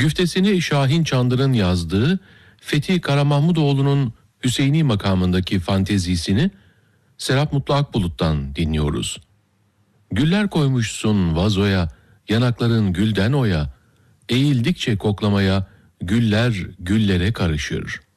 Güftesini Şahin Çandır'ın yazdığı Fethi Karamahmudoğlu'nun Hüseyini makamındaki fantezisini Serap Mutlu Akbulut'tan dinliyoruz. Güller koymuşsun vazoya, yanakların gülden oya, eğildikçe koklamaya güller güllere karışır.